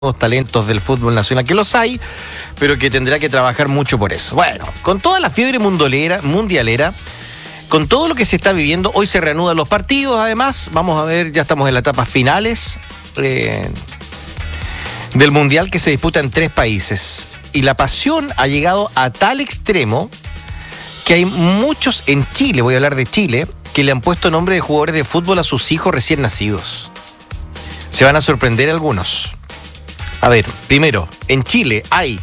talentos del fútbol nacional, que los hay, pero que tendrá que trabajar mucho por eso. Bueno, con toda la fiebre mundialera, con todo lo que se está viviendo, hoy se reanudan los partidos, además, vamos a ver, ya estamos en las etapas finales del Mundial que se disputa en 3 países. Y la pasión ha llegado a tal extremo que hay muchos en Chile, voy a hablar de Chile, que le han puesto nombre de jugadores de fútbol a sus hijos recién nacidos. Se van a sorprender algunos. A ver, primero, en Chile hay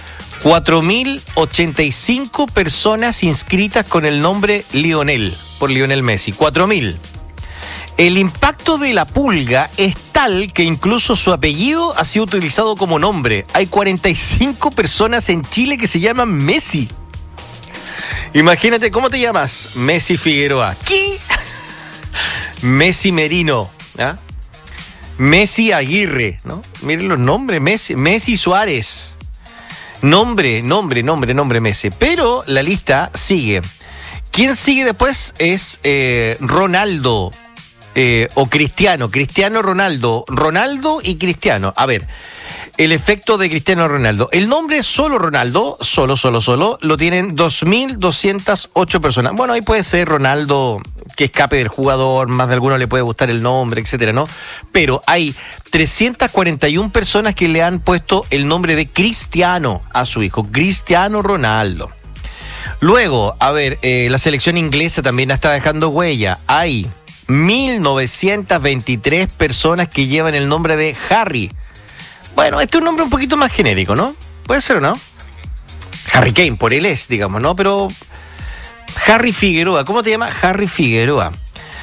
4.085 personas inscritas con el nombre Lionel, por Lionel Messi. 4.000. El impacto de la pulga es tal que incluso su apellido ha sido utilizado como nombre. Hay 45 personas en Chile que se llaman Messi. Imagínate, ¿cómo te llamas? Messi Figueroa. ¿Qué? Messi Merino, ¿ah? Messi Aguirre, ¿no? Miren los nombres, Messi Suárez. Nombre Messi. Pero la lista sigue. ¿Quién sigue después? Es Ronaldo o Cristiano Ronaldo. Ronaldo y Cristiano. A ver, el efecto de Cristiano Ronaldo. El nombre solo Ronaldo, solo, lo tienen 2.208 personas. Bueno, ahí puede ser Ronaldo que escape del jugador, más de alguno le puede gustar el nombre, etcétera, ¿no? Pero hay 341 personas que le han puesto el nombre de Cristiano a su hijo, Cristiano Ronaldo. Luego, a ver, la selección inglesa también está dejando huella. Hay 1.923 personas que llevan el nombre de Harry. Bueno, este es un nombre un poquito más genérico, ¿no? Puede ser, ¿no? Harry Kane, por él es, digamos, ¿no? Pero Harry Figueroa, ¿cómo te llamas? Harry Figueroa.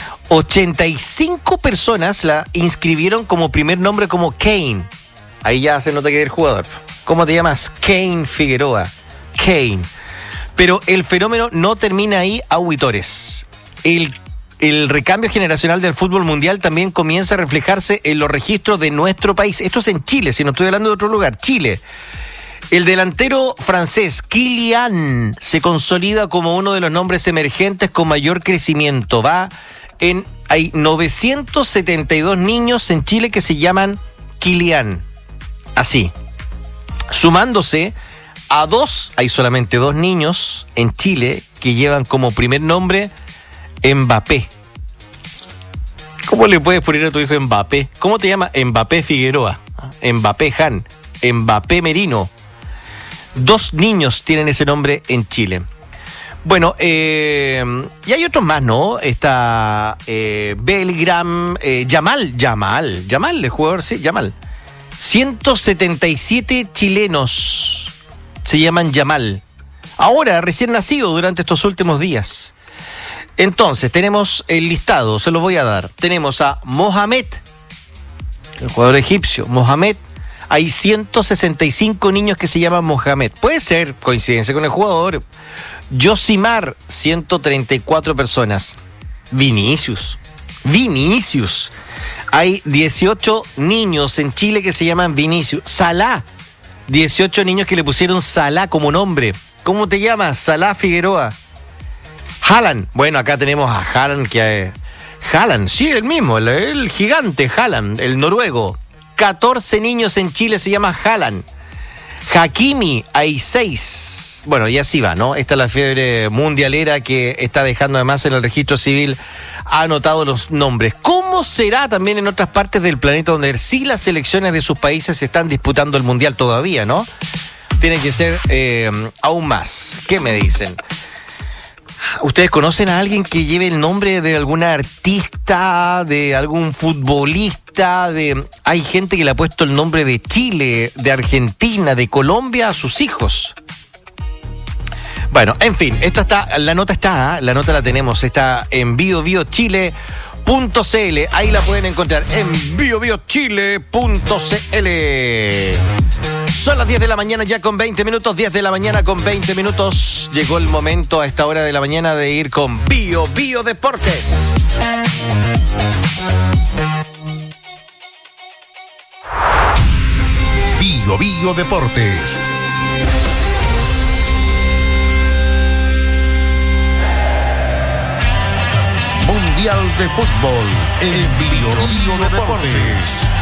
85 personas la inscribieron como primer nombre como Kane. Ahí ya se nota que es el jugador. ¿Cómo te llamas? Kane Figueroa. Kane. Pero el fenómeno no termina ahí, auditores. El recambio generacional del fútbol mundial también comienza a reflejarse en los registros de nuestro país. Esto es en Chile, si no estoy hablando de otro lugar. Chile. El delantero francés Kylian se consolida como uno de los nombres emergentes con mayor crecimiento. Hay 972 niños en Chile que se llaman Kylian. Así. Sumándose a hay solamente 2 niños en Chile que llevan como primer nombre Mbappé. ¿Cómo le puedes poner a tu hijo Mbappé? ¿Cómo te llama? Mbappé Figueroa, Mbappé Han, Mbappé Merino. 2 niños tienen ese nombre en Chile. Bueno, y hay otros más, ¿no? Está Belgram, Yamal, el jugador, sí, Yamal. 177 chilenos se llaman Yamal. Ahora, recién nacido durante estos últimos días. Entonces, tenemos el listado, se los voy a dar. Tenemos a Mohamed, el jugador egipcio, Mohamed. Hay 165 niños que se llaman Mohamed. Puede ser coincidencia con el jugador. Josimar, 134 personas. Vinicius. Hay 18 niños en Chile que se llaman Vinicius. Salah, 18 niños que le pusieron Salah como nombre. ¿Cómo te llamas? Salah Figueroa. Haaland. Bueno, acá tenemos a Haaland, Haaland, sí, el mismo, el gigante Haaland, el noruego. 14 niños en Chile se llama Haaland. Hakimi, hay 6. Bueno, y así va, ¿no? Esta es la fiebre mundialera que está dejando además en el registro civil anotado los nombres. ¿Cómo será también en otras partes del planeta donde sí las selecciones de sus países están disputando el mundial todavía, ¿no? Tiene que ser aún más. ¿Qué me dicen? ¿Ustedes conocen a alguien que lleve el nombre de alguna artista, de algún futbolista? Hay gente que le ha puesto el nombre de Chile, de Argentina, de Colombia a sus hijos. Bueno, en fin, la nota la tenemos, está en biobiochile.cl. Ahí la pueden encontrar en biobiochile.cl. Son las 10 de la mañana ya con 20 minutos, 10 de la mañana con 20 minutos. Llegó el momento a esta hora de la mañana de ir con Bio Deportes. Bio Deportes. Mundial de Fútbol, el Bio Deportes.